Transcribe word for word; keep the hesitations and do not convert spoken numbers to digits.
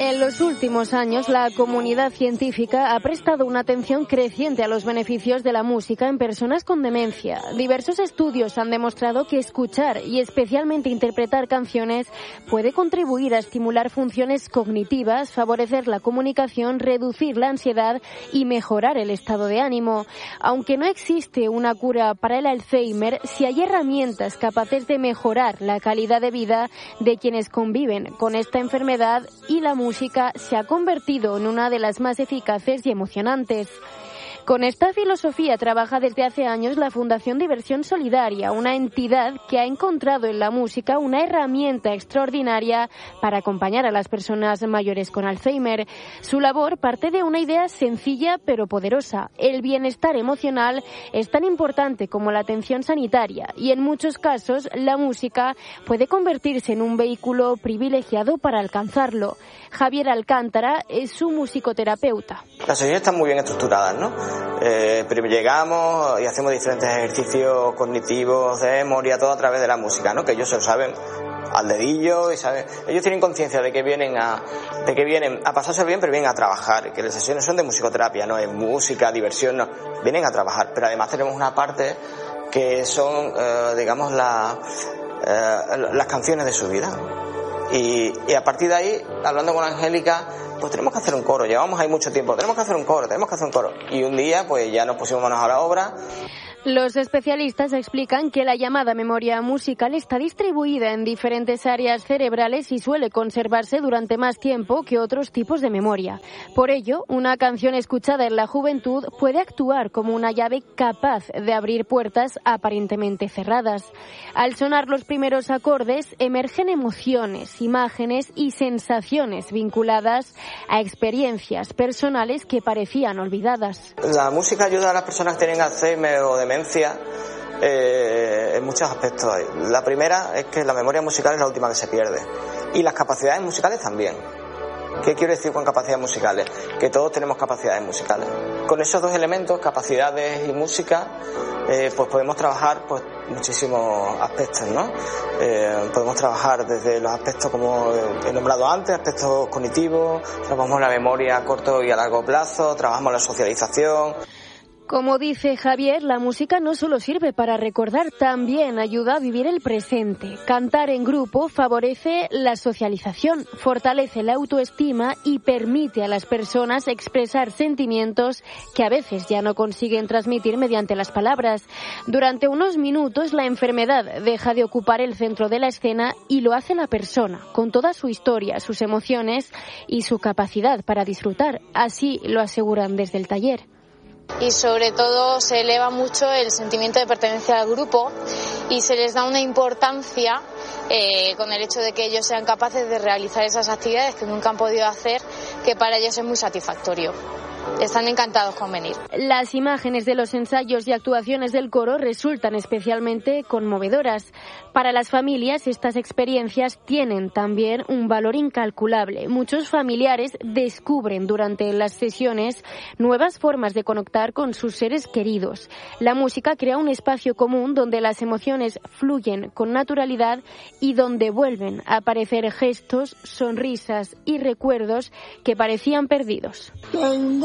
En los últimos años, la comunidad científica ha prestado una atención creciente a los beneficios de la música en personas con demencia. Diversos estudios han demostrado que escuchar y especialmente interpretar canciones puede contribuir a estimular funciones cognitivas, favorecer la comunicación, reducir la ansiedad y mejorar el estado de ánimo. Aunque no existe una cura para el Alzheimer, sí hay herramientas capaces de mejorar la calidad de vida de quienes conviven con esta enfermedad, y la música música se ha convertido en una de las más eficaces y emocionantes. Con esta filosofía trabaja desde hace años la Fundación Diversión Solidaria, una entidad que ha encontrado en la música una herramienta extraordinaria para acompañar a las personas mayores con Alzheimer. Su labor parte de una idea sencilla pero poderosa. El bienestar emocional es tan importante como la atención sanitaria y en muchos casos la música puede convertirse en un vehículo privilegiado para alcanzarlo. Javier Alcántara es su musicoterapeuta. Las sesiones están muy bien estructuradas, ¿no? Eh, pero llegamos y hacemos diferentes ejercicios cognitivos de memoria, todo a través de la música, ¿no? Que ellos se lo saben al dedillo y saben, ellos tienen conciencia de que vienen a de que vienen a pasarse bien, pero vienen a trabajar, que las sesiones son de musicoterapia, no es música, diversión, no, vienen a trabajar, pero además tenemos una parte que son, eh, digamos, la, eh, las canciones de su vida. Y, y a partir de ahí, hablando con Angélica, pues tenemos que hacer un coro, llevamos ahí mucho tiempo, tenemos que hacer un coro, tenemos que hacer un coro. Y un día, pues ya nos pusimos manos a la obra. Los especialistas explican que la llamada memoria musical está distribuida en diferentes áreas cerebrales y suele conservarse durante más tiempo que otros tipos de memoria. Por ello, una canción escuchada en la juventud puede actuar como una llave capaz de abrir puertas aparentemente cerradas. Al sonar los primeros acordes, emergen emociones, imágenes y sensaciones vinculadas a experiencias personales que parecían olvidadas. La música ayuda a las personas que tienen Alzheimer o demencia Eh, en muchos aspectos. La primera es que la memoria musical es la última que se pierde y las capacidades musicales también. ¿Qué quiero decir con capacidades musicales? Que todos tenemos capacidades musicales. Con esos dos elementos, capacidades y música, eh, pues podemos trabajar pues muchísimos aspectos, ¿no? Eh, podemos trabajar desde los aspectos como he nombrado antes, aspectos cognitivos, trabajamos la memoria a corto y a largo plazo, trabajamos la socialización. Como dice Javier, la música no solo sirve para recordar, también ayuda a vivir el presente. Cantar en grupo favorece la socialización, fortalece la autoestima y permite a las personas expresar sentimientos que a veces ya no consiguen transmitir mediante las palabras. Durante unos minutos la enfermedad deja de ocupar el centro de la escena y lo hace la persona, con toda su historia, sus emociones y su capacidad para disfrutar. Así lo aseguran desde el taller. Y sobre todo se eleva mucho el sentimiento de pertenencia al grupo y se les da una importancia eh, con el hecho de que ellos sean capaces de realizar esas actividades que nunca han podido hacer, que para ellos es muy satisfactorio. Están encantados con venir. Las imágenes de los ensayos y actuaciones del coro resultan especialmente conmovedoras. Para las familias, estas experiencias tienen también un valor incalculable. Muchos familiares descubren durante las sesiones nuevas formas de conectar con sus seres queridos. La música crea un espacio común donde las emociones fluyen con naturalidad y donde vuelven a aparecer gestos, sonrisas y recuerdos que parecían perdidos.